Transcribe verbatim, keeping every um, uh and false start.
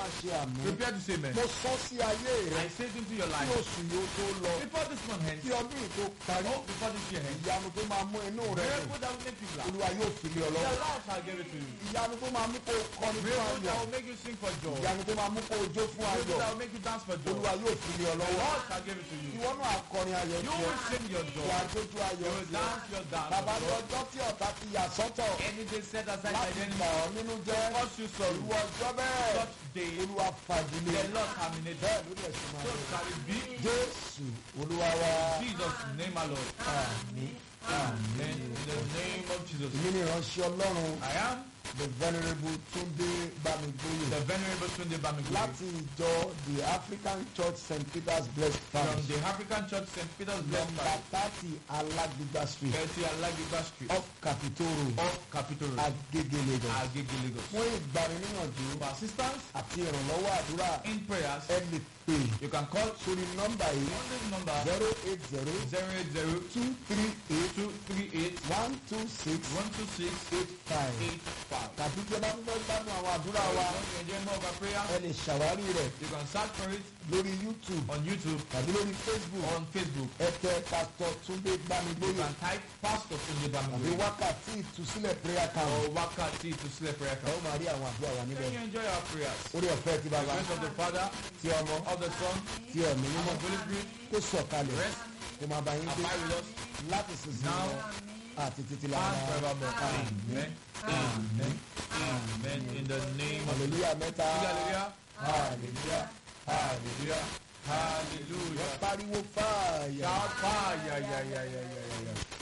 máa ṣe àmì. Prepare to say amen. Mo sọ sí ayé rẹ. I say it into your Kí life. oṣù yóò tó lọ. Before this month ends. Kí ọdún yìí tó parí. Oh, before this year ends. Ìyanu tó máa mú inú rẹ dùn. Miracle that will make you laugh. Olúwa yóò fi lé ọ The lọ́wọ́. Lord shall give it to you. Ìyanu tó máa mú kó o kọrin fún Miracle ayọ̀. that will make you sing for joy. Ìyanu tó máa mú kó o jó fún Miracle ayọ̀. that will make you dance for joy. Olúwa yóò fi lé ọ The lọ́wọ́. Lord shall give it to you. Ìwọ náà akọrin ayọ̀ You tiẹ̀. will sing your joy. Wà á jójú ayọ̀ You will tiẹ̀. dance your dance. Bàbá of ní joy. ọjọ́ tí ọ̀tá ti yà sọ́tọ̀ Any day set aside by láti the enemy. bà ọ́ nínú jẹ́. Cause you sorrow. Ìwọ ọjọ́ bẹ́ẹ̀. Such day. Olúwa fagilé. The Lord terminate. Bẹ́ẹ̀ ló dẹ̀ ṣe máa So lọ. shall it be. Jésù Olúwa wa. Jesus name our Lord. Àmín. Amen. In the name of Jesus. Èmi ni ìránṣẹ́ Ọlọ́run. I am The Venerable Túndé Bámigbóyè. the Venerable Tunde Bamigboye. Láti ìjọ The African Church Saint Peter's Blessed From Parish. the African Church Saint Peter's Blessed Nọmba Parish. thirty Alágbègbà Street. thirty Alagbegba Street. Off Capitol Road. Off Capitol Road. Agége Lagos. Agege Lagos. Fún ìgbaniníyànjú For assistance àti ìrànlọ́wọ́ àdúrà in prayers, ẹ lè pè you can call sórí nọ́mbà yìí on this number zero eight zero zero eight zero two three eight two three eight one two six one two six eight five. eight five. Tàbí tí ẹ bá ń fẹ́ gbádùn àwọn àdúrà wa Want to enjoy more of our prayer? ẹ lè ṣàwárí rẹ̀ You can search for it lórí YouTube on YouTube, tàbí lórí Facebook. on Facebook. Ẹ tẹ Pastor Túndé You Bámigbóyè can type Pastor Tunde tàbí Bamigboye wákàtí ìtúsílẹ̀ prayer or camp. Wakati to Sleep Prayer Ẹ ó Camp. máa rí àwọn àdúrà wa Can níbẹ̀. you enjoy our prayers? Orí ọ̀fẹ́ ti The bàbá grace of the Father, ti ọmọ of the Son, ti ẹ̀mí and mímọ́ of the Holy Spirit kó sọ̀kalẹ̀ rest kó máa bá yín gbé abide with us láti sísìn now lọ àti títí and lára. forevermore. Amen. Amen. Amen. In the name of Hallelujah mẹ́ta. Hallelujah. Hallelujah. Hallelujah. Hallelujah. Pariwo fáyà. Shout fire. Yeah, yeah, yeah, yeah, yeah, yeah.